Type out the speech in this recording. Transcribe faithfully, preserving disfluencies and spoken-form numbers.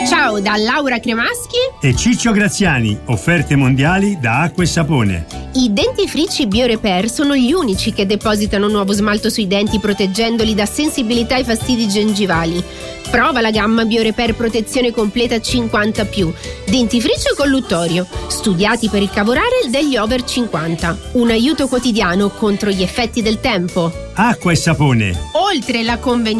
Ciao da Laura Cremaschi e Ciccio Graziani, offerte mondiali da Acqua e Sapone. I dentifrici BioRepair sono gli unici che depositano nuovo smalto sui denti proteggendoli da sensibilità e fastidi gengivali. Prova la gamma BioRepair Protezione Completa cinquanta più, dentifricio colluttorio, studiati per il cavorare degli over cinquanta. Un aiuto quotidiano contro gli effetti del tempo. Acqua e Sapone. Oltre la convenienza